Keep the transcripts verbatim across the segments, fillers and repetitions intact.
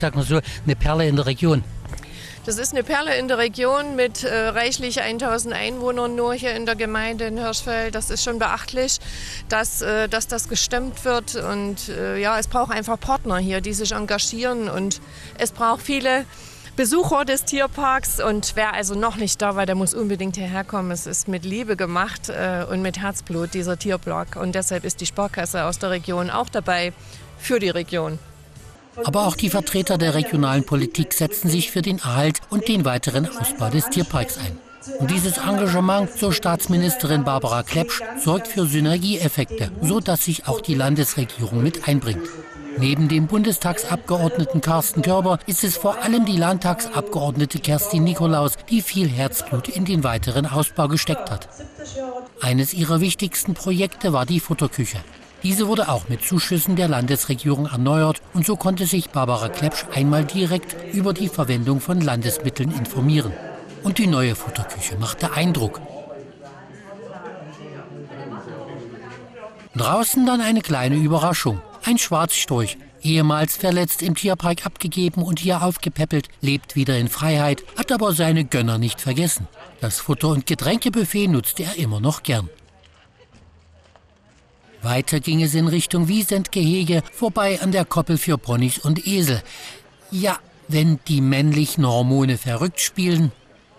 Sag mal so, eine Perle in der Region. Das ist eine Perle in der Region mit äh, reichlich tausend Einwohnern nur hier in der Gemeinde in Hirschfeld. Das ist schon beachtlich, dass, äh, dass das gestemmt wird. Und äh, ja, es braucht einfach Partner hier, die sich engagieren. Und es braucht viele Besucher des Tierparks. Und wer also noch nicht da war, der muss unbedingt hierher kommen. Es ist mit Liebe gemacht äh, und mit Herzblut, dieser Tierpark. Und deshalb ist die Sparkasse aus der Region auch dabei für die Region. Aber auch die Vertreter der regionalen Politik setzen sich für den Erhalt und den weiteren Ausbau des Tierparks ein. Und dieses Engagement, so Staatsministerin Barbara Klepsch, sorgt für Synergieeffekte, sodass sich auch die Landesregierung mit einbringt. Neben dem Bundestagsabgeordneten Carsten Körber ist es vor allem die Landtagsabgeordnete Kerstin Nikolaus, die viel Herzblut in den weiteren Ausbau gesteckt hat. Eines ihrer wichtigsten Projekte war die Futterküche. Diese wurde auch mit Zuschüssen der Landesregierung erneuert und so konnte sich Barbara Klepsch einmal direkt über die Verwendung von Landesmitteln informieren. Und die neue Futterküche machte Eindruck. Draußen dann eine kleine Überraschung. Ein Schwarzstorch, ehemals verletzt im Tierpark abgegeben und hier aufgepäppelt, lebt wieder in Freiheit, hat aber seine Gönner nicht vergessen. Das Futter- und Getränkebuffet nutzte er immer noch gern. Weiter ging es in Richtung Wiesentgehege, vorbei an der Koppel für Ponys und Esel. Ja, wenn die männlichen Hormone verrückt spielen.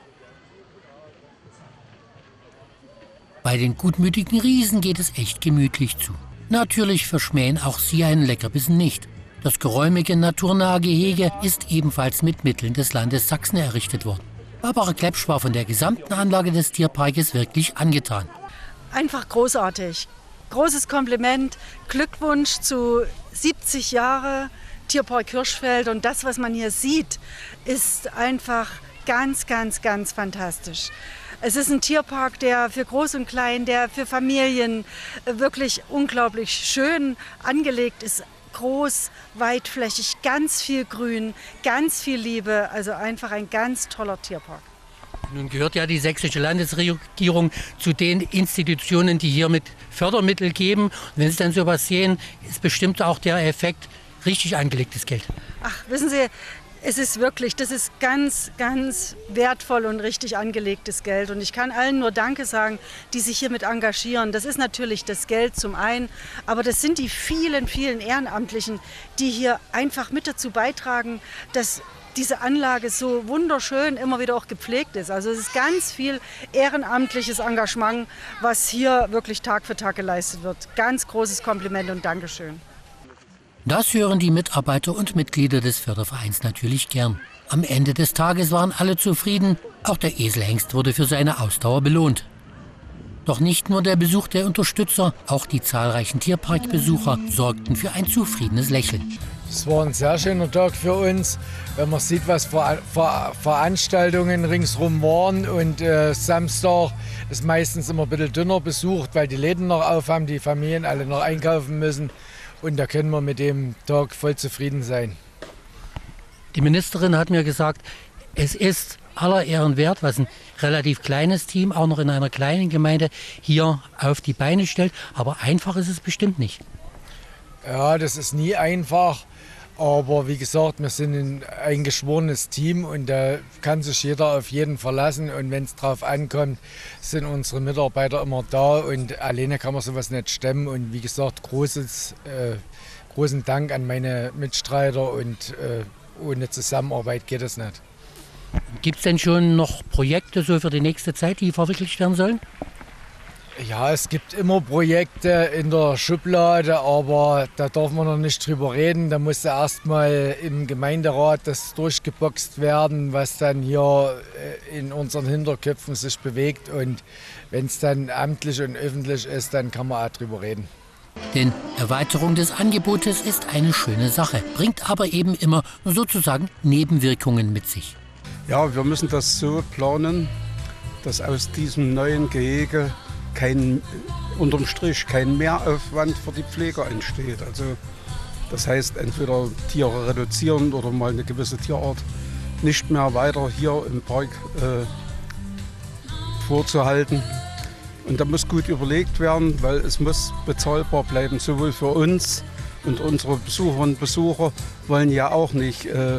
Bei den gutmütigen Riesen geht es echt gemütlich zu. Natürlich verschmähen auch sie einen Leckerbissen nicht. Das geräumige, naturnahe Gehege ist ebenfalls mit Mitteln des Landes Sachsen errichtet worden. Barbara Klepsch war von der gesamten Anlage des Tierparkes wirklich angetan. Einfach großartig. Großes Kompliment, Glückwunsch zu siebzig Jahre Tierpark Hirschfeld. Und das, was man hier sieht, ist einfach ganz, ganz, ganz fantastisch. Es ist ein Tierpark, der für Groß und Klein, der für Familien wirklich unglaublich schön angelegt ist. Groß, weitflächig, ganz viel Grün, ganz viel Liebe. Also einfach ein ganz toller Tierpark. Nun gehört ja die sächsische Landesregierung zu den Institutionen, die hier mit Fördermittel geben. Und wenn Sie dann sowas sehen, ist bestimmt auch der Effekt richtig angelegtes Geld. Ach, wissen Sie, es ist wirklich, das ist ganz, ganz wertvoll und richtig angelegtes Geld. Und ich kann allen nur Danke sagen, die sich hiermit engagieren. Das ist natürlich das Geld zum einen, aber das sind die vielen, vielen Ehrenamtlichen, die hier einfach mit dazu beitragen, dass diese Anlage so wunderschön immer wieder auch gepflegt ist. Also es ist ganz viel ehrenamtliches Engagement, was hier wirklich Tag für Tag geleistet wird. Ganz großes Kompliment und Dankeschön. Das hören die Mitarbeiter und Mitglieder des Fördervereins natürlich gern. Am Ende des Tages waren alle zufrieden. Auch der Eselhengst wurde für seine Ausdauer belohnt. Doch nicht nur der Besuch der Unterstützer, auch die zahlreichen Tierparkbesucher sorgten für ein zufriedenes Lächeln. Es war ein sehr schöner Tag für uns, wenn man sieht, was für Ver Veranstaltungen ringsherum waren. Und äh, Samstag ist meistens immer ein bisschen dünner besucht, weil die Läden noch auf haben, die Familien alle noch einkaufen müssen. Und da können wir mit dem Tag voll zufrieden sein. Die Ministerin hat mir gesagt, es ist aller Ehren wert, was ein relativ kleines Team, auch noch in einer kleinen Gemeinde, hier auf die Beine stellt. Aber einfach ist es bestimmt nicht. Ja, das ist nie einfach. Aber wie gesagt, wir sind ein eingeschworenes Team und da kann sich jeder auf jeden verlassen. Und wenn es drauf ankommt, sind unsere Mitarbeiter immer da und alleine kann man sowas nicht stemmen. Und wie gesagt, großes, äh, großen Dank an meine Mitstreiter und äh, ohne Zusammenarbeit geht es nicht. Gibt es denn schon noch Projekte so für die nächste Zeit, die verwirklicht werden sollen? Ja, es gibt immer Projekte in der Schublade, aber da darf man noch nicht drüber reden. Da muss erst mal im Gemeinderat das durchgeboxt werden, was dann hier in unseren Hinterköpfen sich bewegt. Und wenn es dann amtlich und öffentlich ist, dann kann man auch drüber reden. Denn Erweiterung des Angebotes ist eine schöne Sache, bringt aber eben immer sozusagen Nebenwirkungen mit sich. Ja, wir müssen das so planen, dass aus diesem neuen Gehege kein, unterm Strich kein Mehraufwand für die Pfleger entsteht. Also das heißt, entweder Tiere reduzieren oder mal eine gewisse Tierart nicht mehr weiter hier im Park äh, vorzuhalten. Und da muss gut überlegt werden, weil es muss bezahlbar bleiben, sowohl für uns und unsere Besucherinnen und Besucher wollen ja auch nicht äh,